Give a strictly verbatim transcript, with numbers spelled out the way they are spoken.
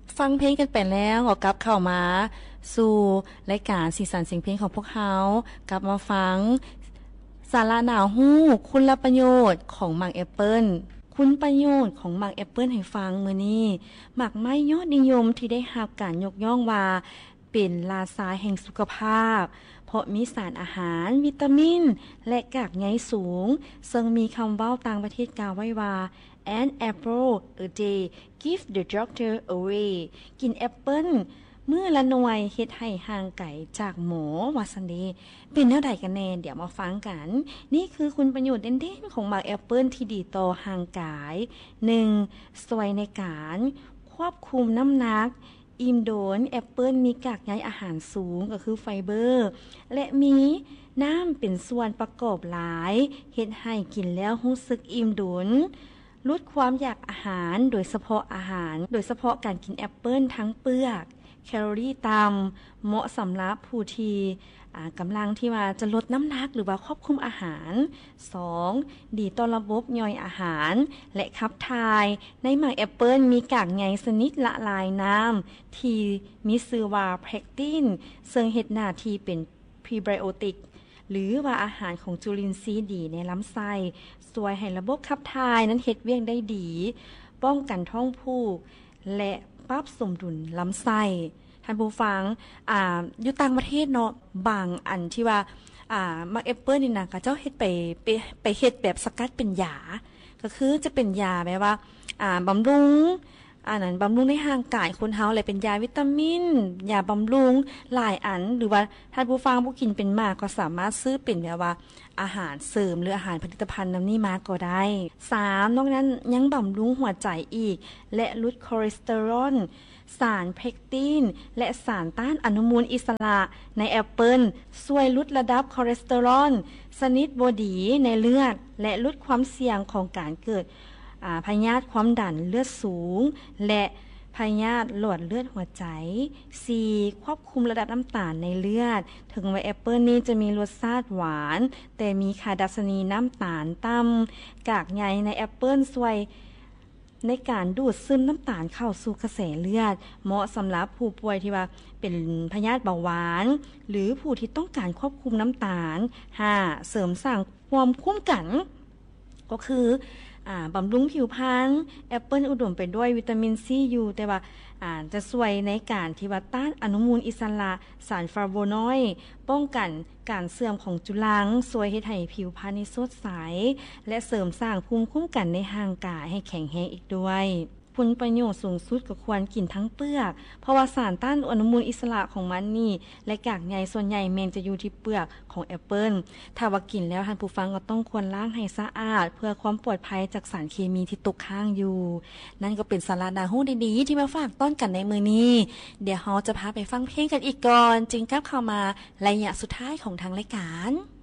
ฟังเพลงกันไปแล้วก็กลับเข้ามาสู่รายการสีสันเสียงเพลงของพวกเขากลับมาฟังสาระหนาวฮู้คุณละประโยชน์ของหมากแอปเปิ้ลคุณประโยชน์ของหมากแอปเปิ้ลให้ฟังมื้อนี้หมากไม้ยอดนิยมที่ได้รับการยกย่องว่าเป็นราชาแห่งสุขภาพเพราะมีสารอาหารวิตามินและกากใยสูงซึ่งมีคำเว้าต่างประเทศกล่าวไว้ว่า an apple a day give the doctor away กินแอปเปิ้ลมื้อละหน่วยเฮ็ดให้ห่างไกลจากหมอว่าซั่นเด้เป็นแนวใดกันแน่เดี๋ยวมาฟังกันนี่คือคุณประโยชน์เด่นๆของหมากแอปเปิ้ลที่ดีต่อร่างกายหนึ่งช่วยในการควบคุมน้ำหนักอิ่มโดนแอปเปิ้ลมีกากใยอาหารสูงก็คือไฟเบอร์และมีน้ำเป็นส่วนประกอบหลายเฮ็ดให้กินแล้วรู้สึกอิ่มโดนลดความอยากอาหารโดยเฉพาะอาหารโดยเฉพาะการกินแอปเปิ้ลทั้งเปลือกแคลอรี่ต่ำเหมาะสำหรับผู้ที่กำลังที่ว่าจะลดน้ำหนักหรือว่าควบคุมอาหารสองดีต่อระบบย่อยอาหารและขับถ่ายในหมากแอปเปิ้ลมีกากใยชนิดละลายน้ำที่มีชื่อว่าเพคตินซึ่งเฮ็ดหน้าที่เป็นพรีไบโอติกหรือว่าอาหารของจุลินทรีย์ดีในลำไส้ช่วยให้ระบบขับถ่ายนั้นเฮ็ดเวียกได้ดีป้องกันท้องผูกและปรับสมดุลลำไส้ท่านผู้ฟังอ่าอยู่ต่างประเทศเนาะบางอันที่ว่าอ่ามักแอปเปิ้ลนี่นะก็เจ้าเฮ็ดไปไปไปเฮ็ดแบบสกัดเป็นยาก็คือจะเป็นยาแบบว่าอ่าบำรุงอันนั้นบำรุงในร่างกายคนเฮาเลยเป็นยาวิตามินยาบำรุงหลายอันหรือว่าท่านผู้ฟังผู้กินเป็นมากก็สามารถซื้อเป็นแบบว่าอาหารเสริมหรืออาหารผลิตภัณฑ์นำนี้มาก็ได้สามนอกนั้นยังบำรุงหัวใจอีกและลดคอเลสเตอรอลสารเพคตินและสารต้านอนุมูลอิสระในแอปเปิลช่วยลดระดับคอเลสเตอรอลชนิดบ่ดีในเลือดและลดความเสี่ยงของการเกิดพยาธิความดันเลือดสูงและพยาธิหลอดเลือดหัวใจ สี่ ควบคุมระดับน้ำตาลในเลือดถึงแม้แอปเปิลนี้จะมีรสชาติหวานแต่มีค่าดัชนีน้ำตาลต่ำกากใยในแอปเปิลช่วยในการดูดซึมน้ำตาลเข้าสู่กระแสเลือดเหมาะสำหรับผู้ป่วยที่ว่าเป็นพยาธิเบาหวานหรือผู้ที่ต้องการควบคุมน้ำตาล ห้า เสริมสร้างความคุ้มกันก็คืออ่าบำรุงผิวพรรณแอปเปิลอุดมไปด้วยวิตามินซีอยู่แต่ว่าอ่าจะช่วยในการที่ว่าต้านอนุมูลอิสระสารฟลาโวนอยด์ป้องกันการเสื่อมของจุลังช่วยให้ให้ผิวพรรณสดใสและเสริมสร้างภูมิคุ้มกันในร่างกายให้แข็งแรงอีกด้วยผลประโยชน์สูงสุดก็ควรกินทั้งเปลือกเพราะว่าสารต้านอนุมูลอิสระของมันนี่และกากใยส่วนใหญ่แม้นจะอยู่ที่เปลือกของแอปเปิลถ้าว่ากินแล้วท่านผู้ฟังก็ต้องควรล้างให้สะอาดเพื่อความปลอดภัยจากสารเคมีที่ตกค้างอยู่นั่นก็เป็นสาระน่ารู้ดีๆที่มาฝากต้อนกันในมื้อนี้เดี๋ยวเราจะพาไปฟังเพลงกันอีกก่อนจึงกลับเข้ามาระยะสุดท้ายของทางรายการ